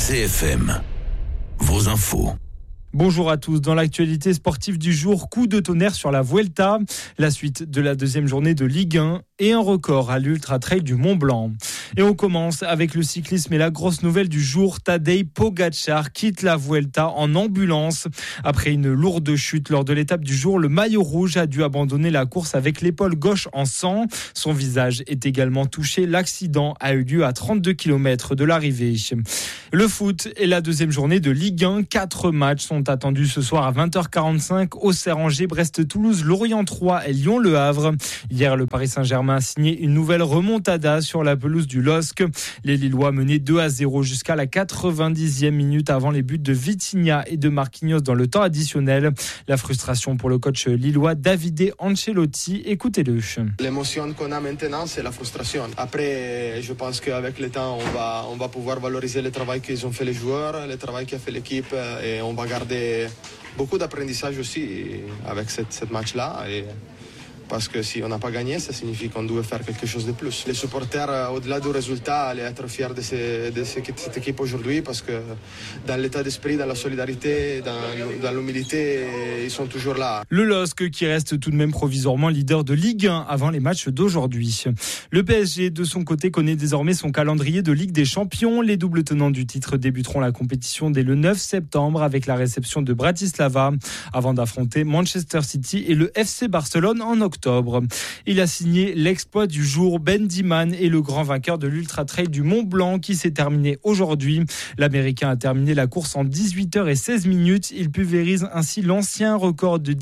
CFM, vos infos. Bonjour à tous. Dans l'actualité sportive du jour, coup de tonnerre sur la Vuelta, la suite de la deuxième journée de Ligue 1 et un record à l'Ultra Trail du Mont Blanc. Et on commence avec le cyclisme et la grosse nouvelle du jour. Tadej Pogačar quitte la Vuelta en ambulance. Après une lourde chute lors de l'étape du jour, le maillot rouge a dû abandonner la course avec l'épaule gauche en sang. Son visage est également touché. L'accident a eu lieu à 32 km de l'arrivée. Le foot et la deuxième journée de Ligue 1. 4 matchs sont attendus ce soir à 20h45. Auxerre, Angers, Brest, Toulouse, Lorient 3 et Lyon Le Havre. Hier, le Paris Saint-Germain a signé une nouvelle remontada sur la pelouse du LOSC. Les Lillois menaient 2-0 jusqu'à la 90e minute avant les buts de Vitinha et de Marquinhos dans le temps additionnel. La frustration pour le coach lillois Davide Ancelotti. Écoutez-le. L'émotion qu'on a maintenant, c'est la frustration. Après, je pense qu'avec le temps, on va pouvoir valoriser le travail qu'ils ont fait les joueurs, le travail qu'a fait l'équipe, et on va garder beaucoup d'apprentissage aussi avec cette match-là. Parce que si on n'a pas gagné, ça signifie qu'on doit faire quelque chose de plus. Les supporters, au-delà du résultat, allaient être fiers de cette équipe aujourd'hui parce que dans l'état d'esprit, dans la solidarité, dans l'humilité, ils sont toujours là. Le LOSC qui reste tout de même provisoirement leader de Ligue 1 avant les matchs d'aujourd'hui. Le PSG, de son côté, connaît désormais son calendrier de Ligue des Champions. Les doubles tenants du titre débuteront la compétition dès le 9 septembre avec la réception de Bratislava avant d'affronter Manchester City et le FC Barcelone en octobre. Il a signé l'exploit du jour. Ben Diman est le grand vainqueur de l'Ultra Trail du Mont Blanc qui s'est terminé aujourd'hui. L'Américain a terminé la course en 18h16. Il pulvérise ainsi l'ancien record de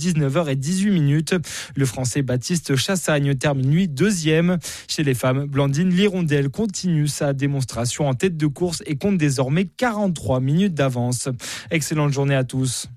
19h18. Le Français Baptiste Chassagne termine lui deuxième. Chez les femmes, Blandine Lirondelle continue sa démonstration en tête de course et compte désormais 43 minutes d'avance. Excellente journée à tous.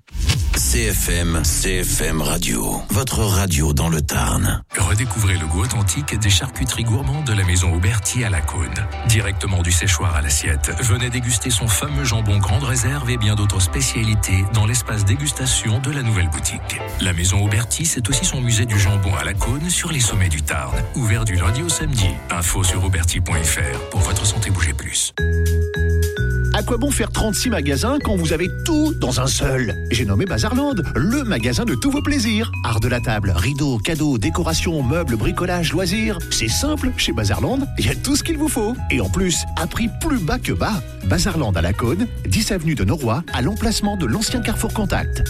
CFM Radio, votre radio dans le Tarn. Redécouvrez le goût authentique des charcuteries gourmandes de la maison Auberti à la Cône. Directement du séchoir à l'assiette, venez déguster son fameux jambon Grande Réserve et bien d'autres spécialités dans l'espace dégustation de la nouvelle boutique. La maison Auberti, c'est aussi son musée du jambon à la Cône sur les sommets du Tarn. Ouvert du lundi au samedi. Info sur auberti.fr. Pour votre santé, bougez plus. À quoi bon faire 36 magasins quand vous avez tout dans un seul ? J'ai nommé Bazarland, le magasin de tous vos plaisirs. Art de la table, rideaux, cadeaux, décorations, meubles, bricolage, loisirs. C'est simple, chez Bazarland, il y a tout ce qu'il vous faut. Et en plus, à prix plus bas que bas. Bazarland à la Cône, 10 avenue de Noroy, à l'emplacement de l'ancien Carrefour Contact.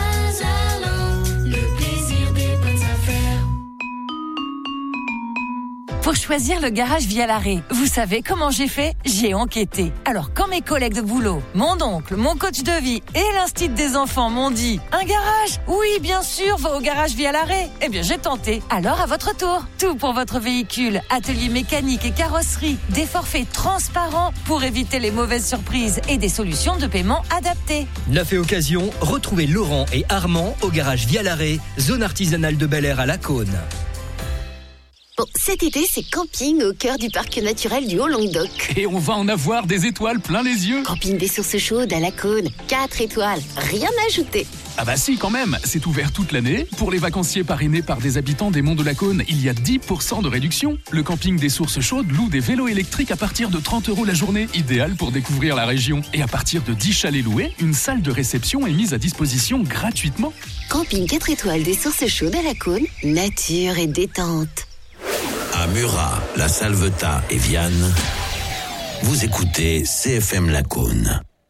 Pour choisir le garage via l'arrêt, vous savez comment j'ai fait ? J'ai enquêté. Alors quand mes collègues de boulot, mon oncle, mon coach de vie et l'instit des enfants m'ont dit « Un garage ? Oui, bien sûr, va au garage via l'arrêt !» Eh bien j'ai tenté. Alors à votre tour, tout pour votre véhicule, atelier mécanique et carrosserie, des forfaits transparents pour éviter les mauvaises surprises et des solutions de paiement adaptées. Neuf et occasion, retrouvez Laurent et Armand au garage via l'arrêt, zone artisanale de Bel Air à la Cône. Bon, cet été, c'est camping au cœur du parc naturel du Haut-Languedoc. Et on va en avoir des étoiles plein les yeux. Camping des sources chaudes à la Cône, 4 étoiles, rien à ajouter. Ah bah si, quand même, c'est ouvert toute l'année. Pour les vacanciers parrainés par des habitants des Monts de la Cône, il y a 10% de réduction. Le camping des sources chaudes loue des vélos électriques à partir de 30 € la journée, idéal pour découvrir la région. Et à partir de 10 chalets loués, une salle de réception est mise à disposition gratuitement. Camping 4 étoiles des sources chaudes à la Cône, nature et détente. À Murat, La Salvetat et Vianne, vous écoutez CFM La Cône.